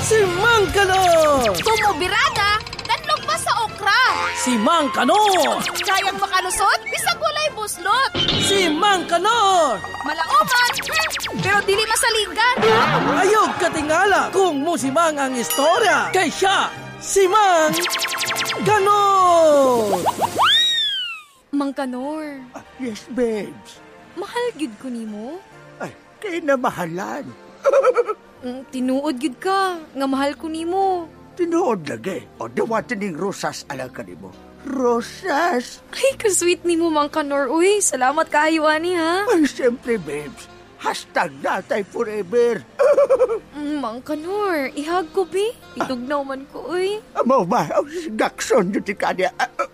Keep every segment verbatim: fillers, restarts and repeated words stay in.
Si Mang Kanor! Tumubirada, kanlog pa sa okra. Si Mang Kanor! Kayang makalusot, bisag walay buslot. Si Mang Kanor! Malangoman, hmm, pero dili masaligan. Ayog katingala kung musimang ang istorya. Kay siya, si Mang Kanor! Mang Kanor, Ah, yes, babes. mahal gid ko nimo. Ay, kay na mahalan. Mm, tinuod gid ka, nga mahal ko nimo. Tinuod lagi. O dawatin ning rosas alang ka nimo. Rosas? Ay, ka-sweet nimo, Mang Kanor. Uy, salamat kaayo ani ha. Ay, siyempre, babes. Hashtag natay forever. Mm, Mang Kanor, ihag ko bi. Itugnaw man ko, uy. Amo ba? Ang gakson yun ti kanya.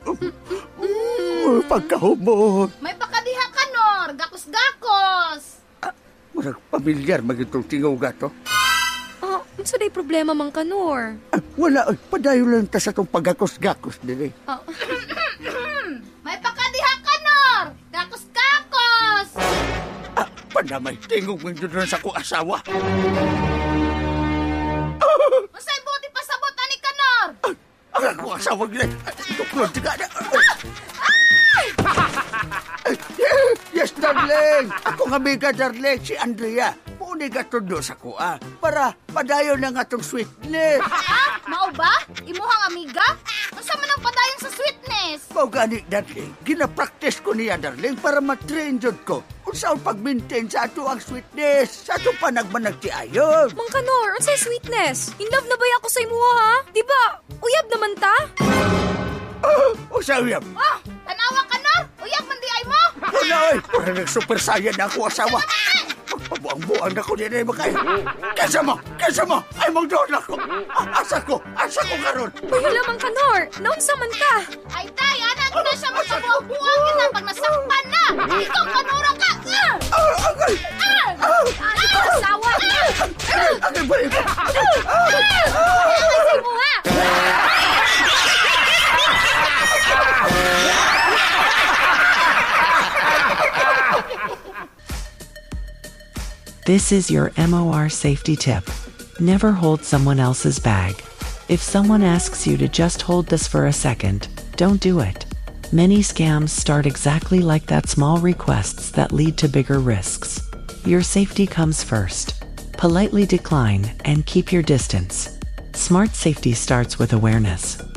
Mm. Pagkahumot. May pakadiha ka, Nor. Gakos-gakos. Murag pamilyar magitong tinguga to. Ah, unsa day problema, Mang Kanor? Ah, wala, ay, padayo lang ta sa itong pagakos-gakos din eh. Ah, May pakadiha ka, Nor. Gakos-gakos. Ah, panamay, tingog mo doon sa kong asawa. Masay buti pasabot ani ka, Nor. Ang akong asawa gila. Tuklod, tiga na. Yes, darling. Ako nga amiga, darling, si Andrea. Muna ka tundo sa kuha para padayon na nga itong sweetness. Ah, mao ba? Imuhang amiga? Unsa man ang padayon sa sweetness? Mau gani, darling. Gina-practice ko niya, darling, para matrain jud ko. Kung saan pag-maintain sa ato ang sweetness, sa ato panagmanag ti ayon. Mang Kanor, unsay sweetness? In love na ba ako sa imuha ha? Di ba? Uyab naman ta? Oh, usawiyam. Oh, tanawa ka, Nor. Uyab man di ay mo. Wala, oy. Para nag-super saiyan na ako asawa. Magpabuang-buang na ko din ay makaya. Kesa mo, kesa mo, ay mong doon ako. Asa ko, asa ko karon. Uy, hala, Mang Kanor, naunsa man ka? Ay, tay, anak ko na siya magpabuang-buang kita pag nasakpan na. Ikaw, kanura ka. Ah! Ah, agay. Ah! Ano ka, asawa? Ah! Agay, balik ko. Kasi mo, ha? This is your M O R safety tip. Never hold someone else's bag. If someone asks you to just hold this for a second, don't do it. Many scams start exactly like that, small requests that lead to bigger risks. Your safety comes first. Politely decline and keep your distance. Smart safety starts with awareness.